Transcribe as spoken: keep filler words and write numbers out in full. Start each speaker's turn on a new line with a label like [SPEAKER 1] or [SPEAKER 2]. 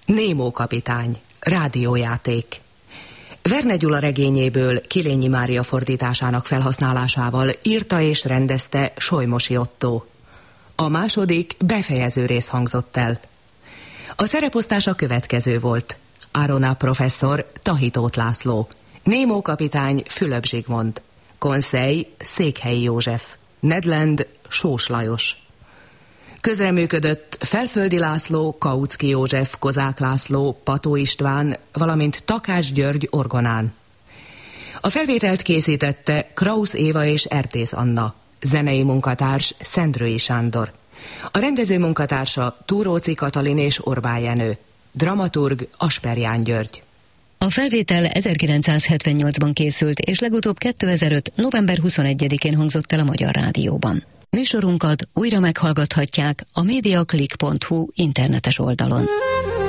[SPEAKER 1] Némó kapitány, rádiójáték. Verne Gyula regényéből Kilényi Mária fordításának felhasználásával írta és rendezte Solymosi Ottó. A második, befejező rész hangzott el. A szereposztás a következő volt. Ároná professzor, Tahitóth László, Némó kapitány, Fülöp Zsigmond, Konszely, Székhelyi József, Ned Land, Sós Lajos. Közreműködött Felföldi László, Kautsky József, Kozák László, Pató István, valamint Takács György orgonán. A felvételt készítette Krausz Éva és Ertész Anna, zenei munkatárs Szendrői Sándor. A rendező munkatársa Túróczi Katalin és Orbán Jenő, dramaturg Asperján György.
[SPEAKER 2] A felvétel ezerkilencszázhetvennyolcban készült, és legutóbb kétezer-öt. november huszonegyedikén hangzott el a Magyar Rádióban. Műsorunkat újra meghallgathatják a mediaclick pont hu internetes oldalon.